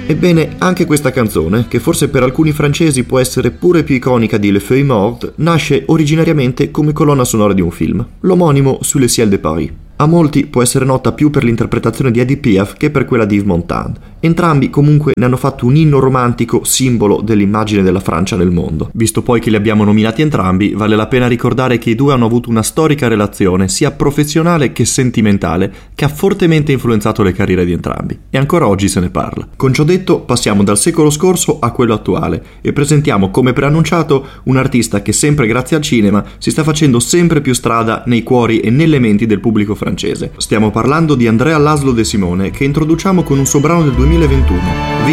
Ebbene, anche questa canzone, che forse per alcuni francesi può essere pure più iconica di Le Feuilles Mortes, nasce originariamente come colonna sonora di un film, l'omonimo Sous le ciel de Paris. A molti può essere nota più per l'interpretazione di Edith Piaf che per quella di Yves Montand. Entrambi comunque ne hanno fatto un inno romantico simbolo dell'immagine della Francia nel mondo. Visto poi che li abbiamo nominati entrambi, vale la pena ricordare che i due hanno avuto una storica relazione, sia professionale che sentimentale, che ha fortemente influenzato le carriere di entrambi. E ancora oggi se ne parla. Con ciò detto, passiamo dal secolo scorso a quello attuale e presentiamo, come preannunciato, un artista che sempre grazie al cinema si sta facendo sempre più strada nei cuori e nelle menti del pubblico francese. Stiamo parlando di Andrea Laszlo De Simone, che introduciamo con un suo brano del 2021.